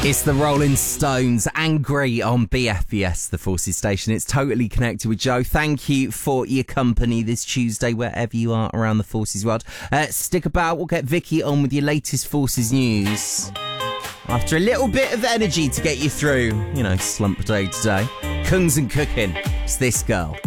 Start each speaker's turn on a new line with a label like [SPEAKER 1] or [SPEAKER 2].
[SPEAKER 1] It's the Rolling Stones, Angry on BFBS, the Forces station. It's totally connected with Joe. Thank you for your company this Tuesday, wherever you are around the Forces world. Stick about, we'll get Vicky on with your latest Forces news. After a little bit of energy to get you through, slump day today. Kungs and Cooking. It's this girl.